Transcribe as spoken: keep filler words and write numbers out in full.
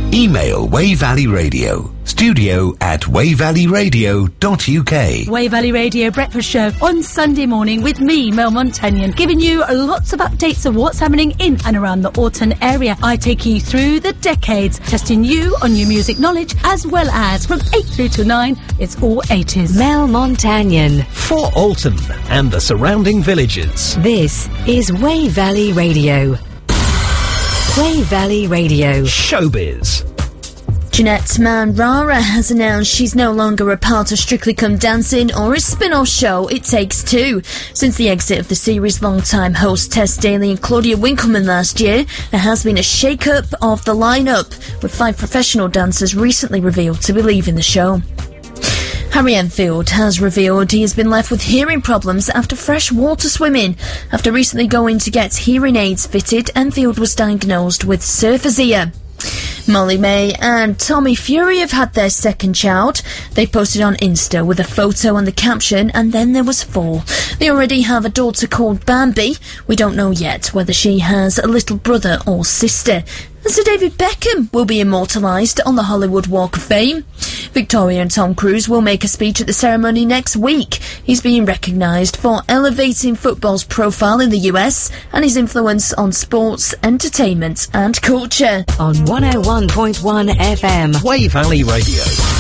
Email Way Valley Radio, studio at way valley radio dot u k. Way Valley Radio Breakfast Show on Sunday morning with me, Mel Montagnon, giving you lots of updates of what's happening in and around the Alton area. I take you through the decades, testing you on your music knowledge, as well as from eight through to nine, it's all eighties. Mel Montagnon. For Alton and the surrounding villages. This is Way Valley Radio. Way Valley Radio. Showbiz. Jeanette Manrara has announced she's no longer a part of Strictly Come Dancing or a spin-off show, It Takes Two. Since the exit of the series' long-time host Tess Daly and Claudia Winkleman last year, there has been a shake-up of the lineup, with five professional dancers recently revealed to be leaving the show. Harry Enfield has revealed he has been left with hearing problems after freshwater swimming. After recently going to get hearing aids fitted, Enfield was diagnosed with surfer's ear. Molly May and Tommy Fury have had their second child. They posted on Insta with a photo and the caption, "And then there was four." They already have a daughter called Bambi. We don't know yet whether she has a little brother or sister. And Sir David Beckham will be immortalised on the Hollywood Walk of Fame. Victoria and Tom Cruise will make a speech at the ceremony next week. He's being recognised for elevating football's profile in the U S and his influence on sports, entertainment and culture. On one oh one point one F M. Way Valley Radio.